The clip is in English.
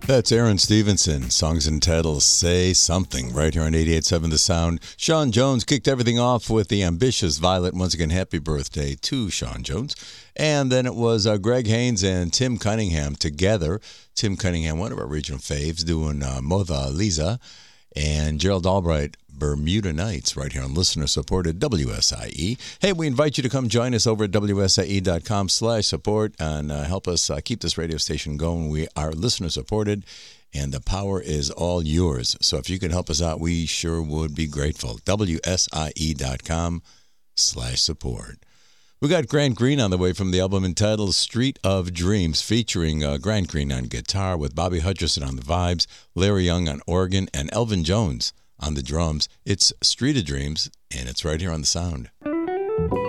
That's Aaron Stevenson. Songs and titles Say Something right here on 88.7 The Sound. Sean Jones kicked everything off with the ambitious Violet. Once again, happy birthday to Sean Jones. And then it was Greg Haynes and Tim Cunningham together. Tim Cunningham, one of our regional faves, doing Moda Lisa. And Gerald Albright, Bermuda Nights, right here on listener-supported WSIE. Hey, we invite you to come join us over at WSIE.com/support and help us keep this radio station going. We are listener-supported, and the power is all yours. So if you can help us out, we sure would be grateful. WSIE.com/support. We got Grant Green on the way from the album entitled Street of Dreams, featuring Grant Green on guitar with Bobby Hutcherson on the vibes, Larry Young on organ, and Elvin Jones on the drums. It's Street of Dreams, and it's right here on The Sound.